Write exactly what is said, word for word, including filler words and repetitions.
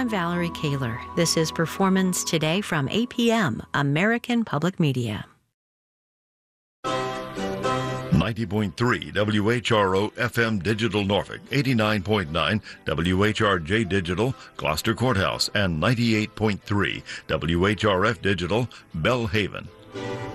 I'm Valerie Kaler. This is Performance Today from A P M, American Public Media. ninety point three W H R O F M Digital Norfolk, eighty-nine point nine W H R J Digital Gloucester Courthouse, and ninety-eight point three W H R F Digital Bellhaven.